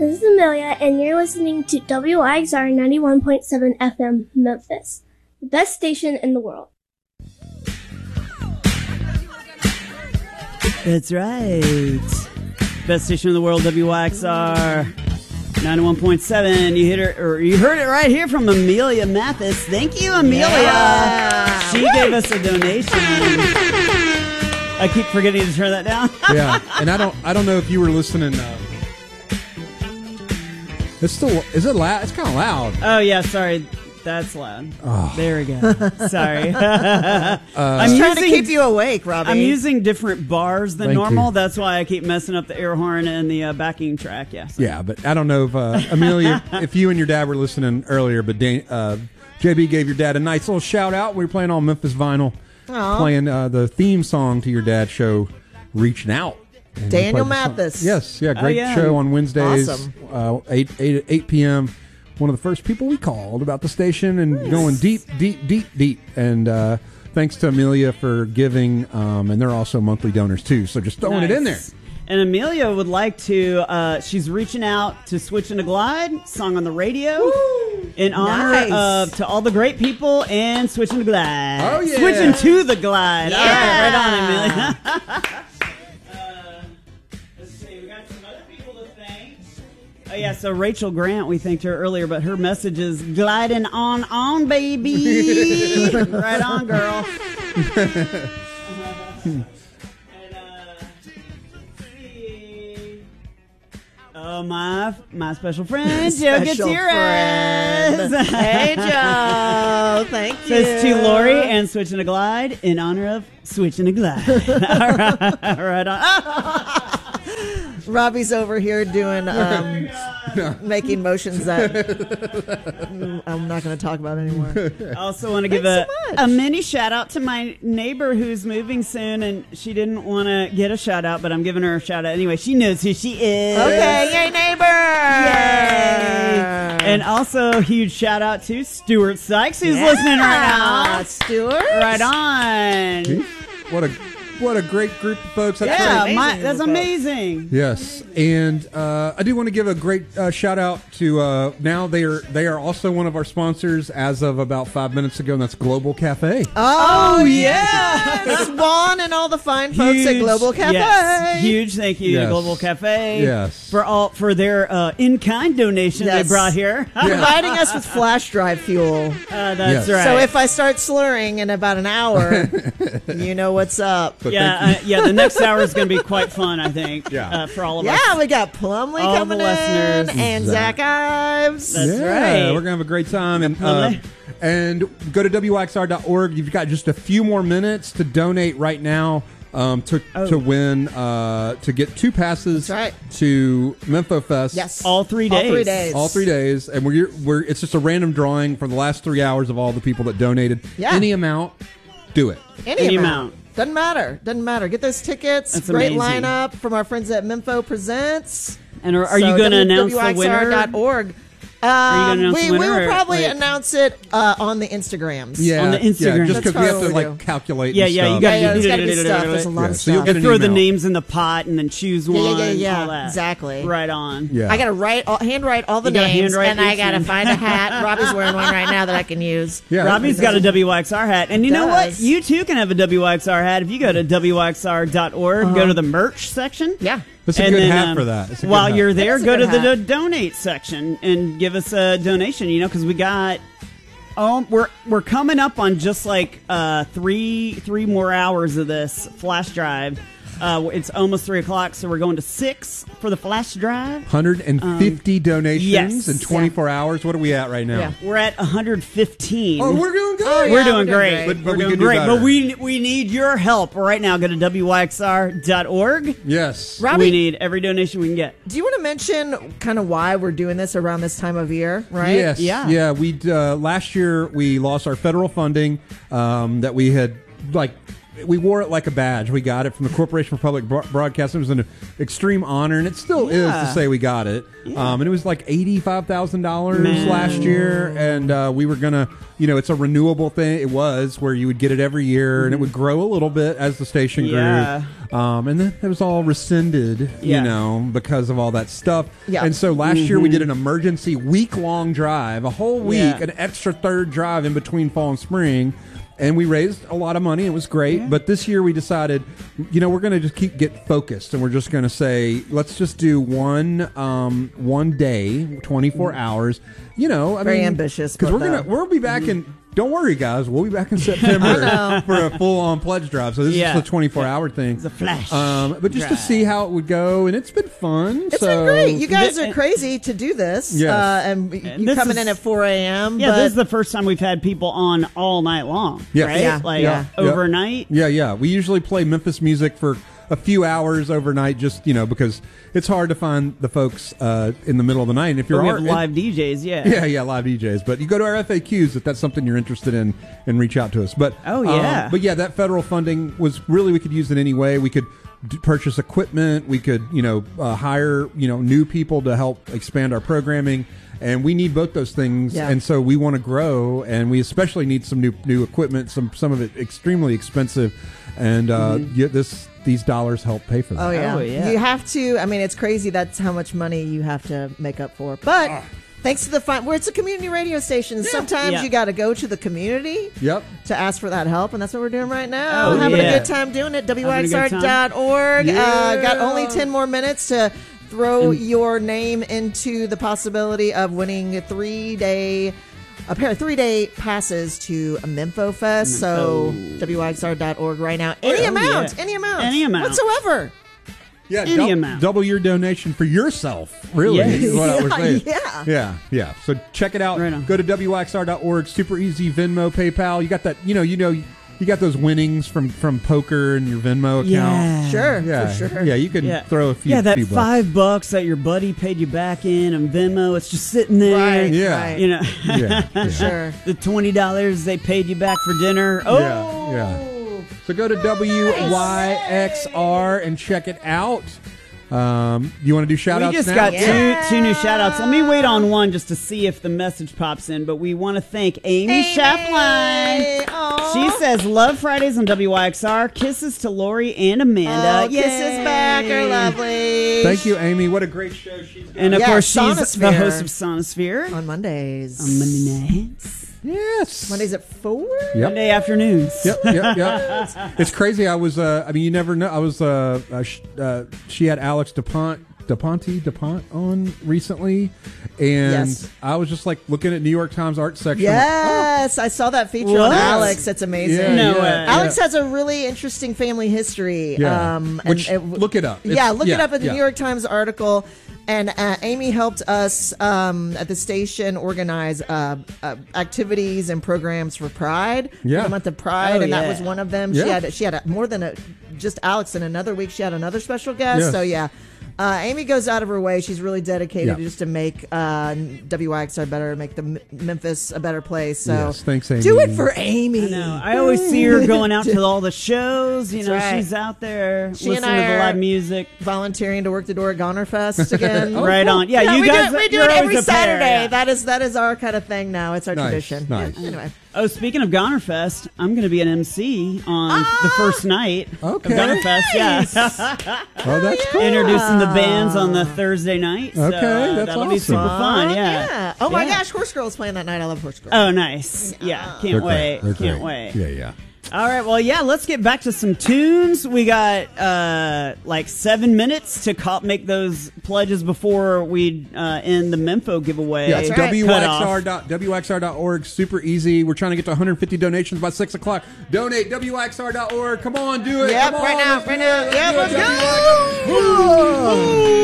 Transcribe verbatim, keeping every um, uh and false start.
This is Amelia, and you're listening to W I X R ninety-one point seven F M Memphis, the best station in the world. That's right. Best station in the world, W I X R ninety-one point seven. You hit her, or you heard it right here from Amelia Mathis. Thank you, Amelia. Yeah. She Woo! Gave us a donation. I keep forgetting to turn that down. Yeah, and I don't, I don't know if you were listening. Uh, it's still, is it loud? It's kind of loud. Oh yeah, sorry. That's loud. Oh. There we go. Sorry. uh, I'm trying to keep you awake, Robbie. I'm using different bars than Thank normal. you. That's why I keep messing up the air horn and the uh, backing track. Yeah. So. Yeah, but I don't know if uh, Amelia, if you and your dad were listening earlier, but Dan, uh, J B gave your dad a nice little shout out. We were playing on Memphis Vinyl, Aww. playing uh, the theme song to your dad's show, Reaching Out. And Daniel we played the Mathis. song. Yes, yeah, great oh, yeah. show on Wednesdays, Awesome. uh, eight, eight, eight p.m. One of the first people we called about the station and nice. Going deep, deep, deep, deep. And uh, thanks to Amelia for giving, um, and they're also monthly donors too. So just throwing nice. it in there. And Amelia would like to, uh, she's reaching out to Switchin' to Glide, song on the radio, Woo! In honor Nice. of to all the great people and Switchin' to Glide. Oh, yeah. Switching to the Glide. Yeah. All right, right on, Amelia. uh, let's see, we got some other people to thank. Oh, yeah, so Rachel Grant, we thanked her earlier, but her message is gliding on, on, baby. Right on, girl. Oh, my my special friend, Joe Special Gutierrez. friend. Hey, Joe. Thank you. Says to Lori and Switching to Glide in honor of Switching to Glide. All right, right on. Robbie's over here doing, um, making motions that I'm not going to talk about anymore. I also want to give Thanks a, so a much. mini shout out to my neighbor who's moving soon, and she didn't want to get a shout out, but I'm giving her a shout out anyway. She knows who she is. Okay, yay, neighbor! Yay! And also a huge shout out to Stuart Sykes, who's Yeah. listening right now. Stuart? Right on. What a what a great group of folks. That's Yeah, right. my, amazing that's folks. amazing. Yes, and uh, I do want to give a great uh, shout out to uh, now they are they are also one of our sponsors as of about five minutes ago, and that's Global Cafe. Oh, yeah. Swan and all the fine folks at Huge- Global Cafe. Yes, huge thank you Yes. to Global Cafe. Yes. For all for their uh, in-kind donation Yes. they brought here. Providing us with flash drive fuel. Uh, that's Yes. right. So if I start slurring in about an hour, you know what's up. But yeah, thank uh, yeah, the next hour is going to be quite fun, I think. Yeah. uh, for all of Yeah, us. we got Plumley All coming the listeners. in and Zach Ives. That's yeah, right. we're gonna have a great time, and uh, Lovely. and go to W I X R dot org. You've got just a few more minutes to donate right now. Um, to Oh. to win uh, to get two passes That's right. to Mempho Fest. Yes. all three All days. three days. All three days, and we're we're it's just a random drawing for the last three hours of all the people that donated. Yeah. Any amount, do it. Any, Any amount. amount. Doesn't matter. Doesn't matter. Get those tickets. That's Great amazing. lineup from our friends at Mempho Presents. And are, are you going to announce the W X R dot winner? org. you Um, gonna announce we, the we winner, will or- probably like- announce it uh, on the Instagrams. Yeah, On the Instagram. yeah, just That's because we have probably to what we like do. calculate. Yeah, and yeah, you stuff. gotta Yeah, yeah, there's got to be Yeah, stuff. There's a lot yeah, of so you'll stuff. get And an throw the email. names in the pot and then choose Yeah, one. yeah, yeah, yeah. all that. Exactly. Right on. Yeah. I got to write, all, handwrite all the You gotta names, handwrite and I each got to one. find a hat. Robbie's wearing one right now that I can use. Yeah, Robbie's got a W I X R hat. And you know Does. what? You too can have a W I X R hat. If you go to W I X R dot org, Uh-huh. go to the merch section. Yeah. That's a And good then, hat um, for that. It's a good While hat. you're there, That is a go to good the hat. do- donate section and give us a donation. You know, because we got oh, we're we're coming up on just like uh, three three more hours of this flash drive. Uh, it's almost three o'clock, so we're going to six for the flash drive. one hundred fifty donations yes. in twenty-four hours. What are we at right now? Yeah. We're at one hundred fifteen. Oh, we're doing good. Oh, yeah. We're doing we're doing great. great. But- but we're we doing can do great. better. But we we need your help right now. Go to W I X R dot org. Yes. Robbie, We need every donation we can get. do you want to mention kind of why we're doing this around this time of year, right? Yes. Yeah. Yeah. We uh, last year we lost our federal funding um, that we had like. We wore it like a badge. We got it from the Corporation for Public Bro- Broadcasting. It was an extreme honor, and it still Yeah. is to say we got it. Yeah. Um, and it was like eighty-five thousand dollars Man. last year, and uh, we were gonna, you know, it's a renewable thing. It was where you would get it every year, and it would grow a little bit as the station Yeah. Um, and then it was all rescinded, Yeah. you know, because of all that stuff. Yeah. And so last year we did an emergency week-long drive, a whole week, Yeah. an extra third drive in between fall and spring. And we raised a lot of money. It was great. Yeah. But this year we decided, you know, we're going to just keep get focused, and we're just going to say, let's just do one um, one day, twenty-four hours. You know, I Very mean, ambitious, because but we're gonna the- we'll be back in. Don't worry, guys. We'll be back in September for a full-on pledge drive. So this Yeah. is the twenty-four hour thing. It's a flash Um, but just to drive. see how it would go, and it's been fun. It's so, been great. You guys Th- are crazy to do this. Yes. Uh, and And you this coming is- in at four a.m. Yeah, but this is the first time we've had people on all night long. Yes. Right? Yeah, Like yeah. overnight. Yeah, yeah. We usually play Memphis music for a few hours overnight, just you know, because it's hard to find the folks uh, in the middle of the night. And if But you're we have art- live D Js, yeah. yeah, yeah, live D Js. But you go to our F A Qs if that's something you're interested in, and reach out to us. But Oh, um, yeah. but yeah, that federal funding was really we could use it any way. We could d- purchase equipment. We could you know uh, hire you know new people to help expand our programming. And we need both those things, Yeah. and so we want to grow, and we especially need some new new equipment. Some some of it extremely expensive, and uh, yeah, this these dollars help pay for that. Oh yeah. Oh, yeah. You have to. I mean, it's crazy. That's how much money you have to make up for. But thanks to the fun, where it's a community radio station, sometimes Yeah. you got to go to the community Yep. to ask for that help, and that's what we're doing right now. Oh, Having yeah. a good time doing it. W Having X a R good dot org. Uh, got Yeah. only ten more minutes to throw your name into the possibility of winning a three day. A pair of three-day passes to a Mempho Fest. So Mempho. W X R dot org right now. Any Oh, amount, yeah. any amount, Any amount. whatsoever. Yeah, Any dou- amount. double your donation for yourself. Really, Yes. is what I was Yeah, saying. yeah. yeah, yeah. So check it out. Right on. Go to W X R dot org. Super easy. Venmo, PayPal. You got that. You know, you know, you got those winnings from from poker in your Venmo account. Yeah. Sure, Yeah, for sure. yeah. You can Yeah. throw a few. Yeah, that few bucks. five bucks that your buddy paid you back in on Venmo, it's just sitting there. Right, Yeah. right. You know, Yeah, yeah. Sure. the twenty dollars they paid you back for dinner. Oh, Yeah, yeah. So go to W Y X R and check it out. Um, you want to do shout We outs just now? got Yeah. two two new shout outs. Let me wait on one just to see if the message pops in. But we want to thank Amy, Shapline. Aw. She says, love Fridays on W Y X R. Kisses to Lori and Amanda. Oh, kisses Yay. back are lovely. Thank you, Amy. What a great show she's got. And of Yeah, course, she's Sonosphere. the host of Sonosphere On Mondays. on Monday nights, Yes. Mondays at four? Yep. Monday afternoons. Yep, yep, yep. It's crazy. I was, uh, I mean, you never know. I was, uh, uh, sh- uh, she had Alex DuPont, DuPonte, DuPont on recently, and Yes. I was just like looking at New York Times art section. like, Yes, I saw that feature on What? Alex. It's amazing. Yeah, No yeah, way. yeah. Alex has a really interesting family history. Yeah. Um, Which, and look it up. It's- yeah, look it yeah, up at the yeah. New York Times article. And uh, Amy helped us um, at the station organize uh, uh, activities and programs for Pride, Yeah. for the month of Pride, Oh, and that yeah. was one of them. Yeah. She had she had a, more than a just Alex. And another week she had another special guest. Yes. So yeah. Uh, Amy goes out of her way. She's really dedicated Yeah. just to make uh, W I X R better, make the M- Memphis a better place. So Yes, thanks, Amy. do it for Amy. I know. I always see her going out to all the shows. You know, That's right. she's out there She and listening to I the are- live music. Volunteering to work the door at Goner Fest again. Right on. Yeah, you we guys. do it, we do you're it always every a pair, Saturday. yeah. That is that is our kind of thing now. It's our Nice, tradition. nice. Yeah, anyway, Oh, speaking of Gonerfest, I'm going to be an M C on the first night Okay. of Gonerfest. Yeah, Oh, that's cool. introducing the bands on the Thursday night. So, Okay, uh, that's that'll be awesome. super fun. Uh, Yeah. Oh my Yeah. gosh, Horse Girl is playing that night. I love Horse Girl. Oh, nice. Yeah, They're can't great. wait. They're Can't great. wait. Yeah, yeah. All right, well, yeah, let's get back to some tunes. We got uh, like seven minutes to call, make those pledges before we uh, end the Mempho giveaway. Yeah, it's That's right. W X R Cutoff. dot W X R dot org. Super easy. We're trying to get to one hundred fifty donations by six o'clock. Donate W X R dot org. Come on, do it. Yep, Come right on, now, let's right do now. it. Yep, do it. let's W X R. go.